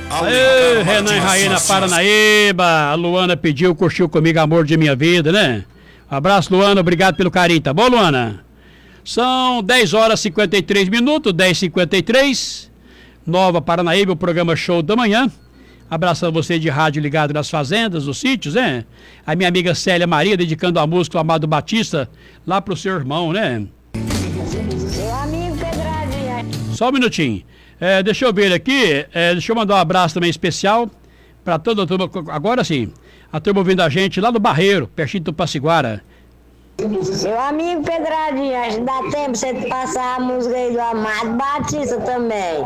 Aê, Renan e Raína Paranaíba. A Luana pediu, curtiu comigo, amor de minha vida, né? Um abraço, Luana, obrigado pelo carinho, tá bom, Luana? São 10 horas e 53 minutos, 10h53. Nova Paranaíba, o programa Show da Manhã. Abraçando você de rádio ligado nas fazendas, nos sítios, né? A minha amiga Célia Maria, dedicando a música ao Amado Batista, lá pro seu irmão, né? Seu amigo Pedradinha. Só um minutinho. Deixa eu ver aqui, deixa eu mandar um abraço também especial para toda a turma. Agora sim, a turma ouvindo a gente lá no Barreiro, pertinho do Passiguara. Seu amigo Pedradinha, dá tempo você passar a música aí do Amado Batista também.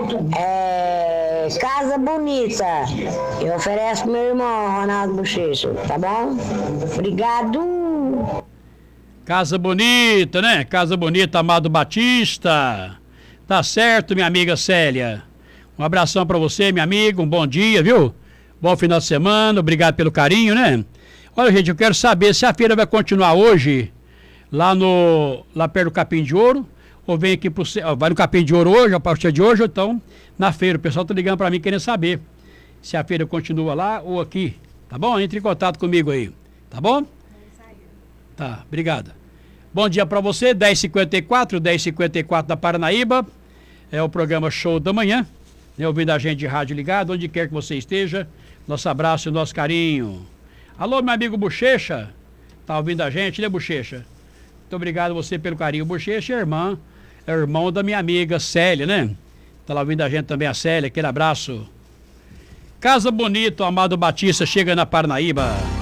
Casa Bonita. Eu ofereço pro meu irmão, Ronaldo Bochecha, tá bom? Obrigado. Casa Bonita, né? Casa Bonita, Amado Batista. Tá certo, minha amiga Célia. Um abração pra você, minha amiga, um bom dia, viu? Bom final de semana, obrigado pelo carinho, né? Olha, gente, eu quero saber se a feira vai continuar hoje, lá perto do Capim de Ouro, ou vem aqui vai no Capim de Ouro hoje, a partir de hoje, ou então na feira. O pessoal tá ligando pra mim querendo saber se a feira continua lá ou aqui, tá bom? Entre em contato comigo aí, tá bom? Tá, obrigado. Bom dia pra você, 10h54 da Paranaíba, é o programa Show da Manhã, né? Ouvindo a gente de rádio ligado, onde quer que você esteja, nosso abraço e nosso carinho. Alô, meu amigo Bochecha, tá ouvindo a gente, né, Bochecha? Muito obrigado a você pelo carinho. Bochecha é irmão da minha amiga Célia, né? Tá lá ouvindo a gente também, a Célia, aquele abraço. Casa Bonita, Amado Batista, chega na Paranaíba.